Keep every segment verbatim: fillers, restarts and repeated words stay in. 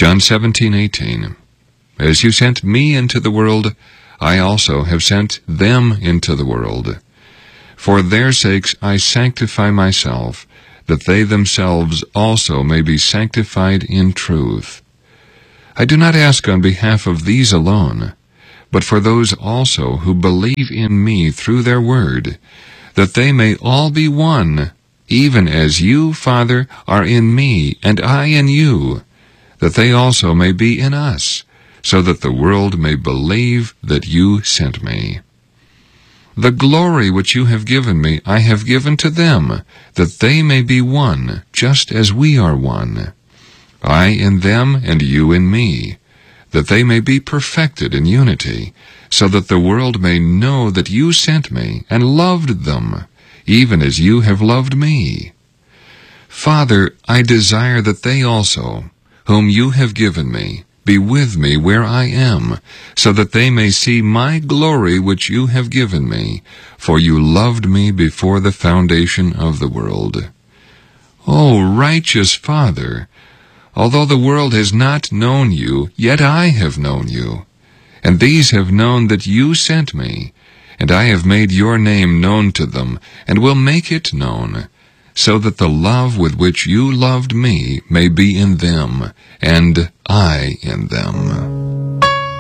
John seventeen eighteen. As you sent me into the world, I also have sent them into the world. For their sakes I sanctify myself, that they themselves also may be sanctified in truth. I do not ask on behalf of these alone, but for those also who believe in me through their word, that they may all be one, even as you, Father, are in me, and I in you, that they also may be in us, so that the world may believe that you sent me. The glory which you have given me I have given to them, that they may be one, just as we are one. I in them and you in me, that they may be perfected in unity, so that the world may know that you sent me and loved them, even as you have loved me. Father, I desire that they also, whom you have given me, be with me where I am, so that they may see my glory which you have given me, for you loved me before the foundation of the world. O righteous Father, although the world has not known you, yet I have known you, and these have known that you sent me, and I have made your name known to them, and will make it known, so that the love with which you loved me may be in them, and I in them.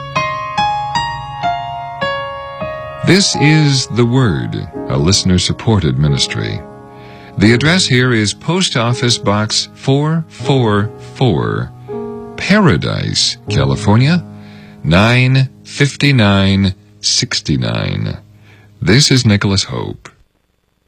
This is The Word, a listener-supported ministry. The address here is Post Office Box four four four, Paradise, California, nine fifty-nine sixty-nine. This is Nicholas Hope.